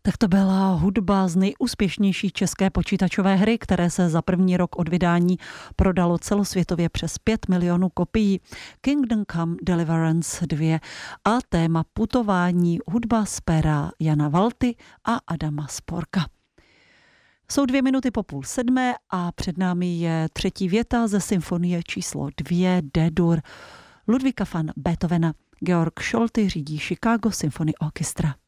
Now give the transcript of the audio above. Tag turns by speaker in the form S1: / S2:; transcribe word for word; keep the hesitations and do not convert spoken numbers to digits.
S1: Tak to byla hudba z nejúspěšnější české počítačové hry, které se za první rok od vydání prodalo celosvětově přes pět milionů kopií. Kingdom Come Deliverance dva a téma putování, hudba z pera Jana Valty a Adama Sporka. Jsou dvě minuty po půl sedmé a před námi je třetí věta ze symfonie číslo dvě D-dur Ludvíka van Beethovena. Georg Scholty řídí Chicago Symphony Orchestra.